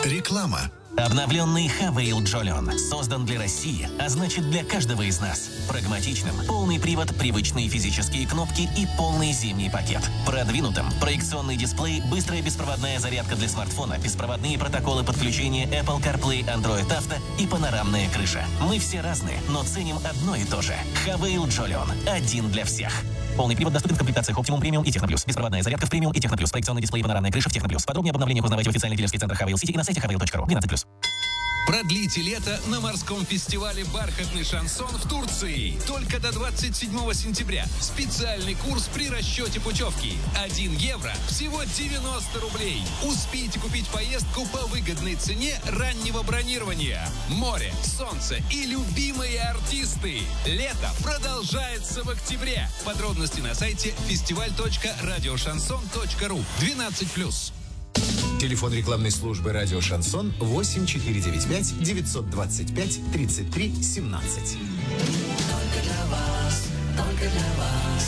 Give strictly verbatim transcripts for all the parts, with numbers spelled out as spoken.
Реклама. Обновленный Хавейл Джолион создан для России, а значит для каждого из нас. Прагматичным, полный привод, привычные физические кнопки и полный зимний пакет. Продвинутым, проекционный дисплей, быстрая беспроводная зарядка для смартфона, беспроводные протоколы подключения Apple CarPlay, Android Auto и панорамная крыша. Мы все разные, но ценим одно и то же. Хавейл Джолион. Один для всех. Полный привод доступен в комплектациях Optimum Premium и Техноплюс. Беспроводная зарядка в Premium и Техноплюс. Проекционный дисплей и панорамная крыша в Техноплюс. Подробнее об обновлениях узнавайте в официальных дилерских центрах Хавейл Сити и на сайте хавейл точка ру. двенадцать плюс. Продлите лето на морском фестивале «Бархатный шансон» в Турции. Только до двадцать седьмого сентября. Специальный курс при расчете путевки. один евро всего девяносто рублей. Успейте купить поездку по выгодной цене раннего бронирования. Море, солнце и любимые артисты. Лето продолжается в октябре. Подробности на сайте фестиваль точка радиошансон точка ру. двенадцать плюс. Телефон рекламной службы «Радио Шансон» восемь четыре девять пять девятьсот двадцать пять тридцать три семнадцать. Только для вас, только для вас.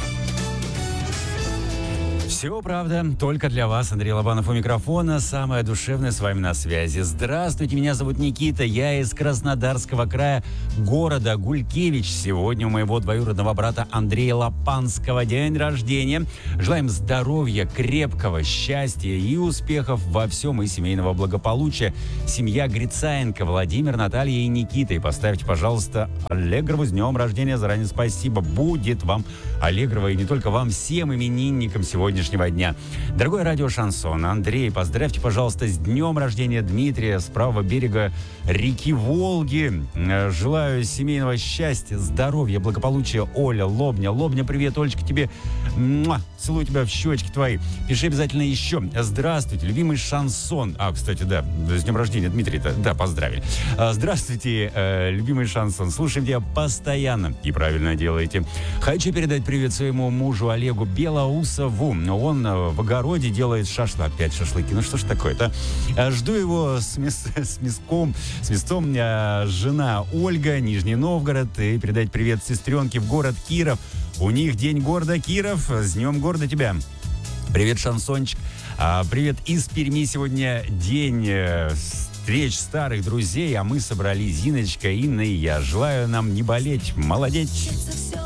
Все правда, только для вас. Андрей Лобанов у микрофона. Самое душевное с вами на связи. Здравствуйте, меня зовут Никита. Я из Краснодарского края, города Гулькевич. Сегодня у моего двоюродного брата Андрея Лопанского день рождения. Желаем здоровья, крепкого, счастья и успехов во всем и семейного благополучия. Семья Грицаенко, Владимир, Наталья и Никита. И поставьте, пожалуйста, Аллегрову с днем рождения. Заранее спасибо. Будет вам Аллегрова и не только вам, всем именинникам сегодняшнего дня. Дорогой радио Шансон, Андрей, поздравьте, пожалуйста, с днем рождения Дмитрия с правого берега реки Волги. Желаю семейного счастья, здоровья, благополучия. Оля, Лобня. Лобня, привет, Олечка, тебе. Муа, целую тебя в щечки твои. Пиши обязательно еще. Здравствуйте, любимый шансон. А, кстати, да, с днем рождения Дмитрия-то. Да, поздравили. Здравствуйте, э, любимый шансон. Слушаем тебя постоянно и правильно делаете. Хочу передать привет своему мужу Олегу Белоусову. Он в огороде делает шашлык. Опять шашлыки. Ну что ж такое-то? Жду его с, мяс... с мяском, с мясцом. Жена Ольга, Нижний Новгород. И передать привет сестренке в город Киров. У них день города Киров. С днем города тебя. Привет, шансончик. Привет из Перми. Сегодня день встреч старых друзей. А мы собрались Зиночка, Инна и я. Желаю нам не болеть, молодеть.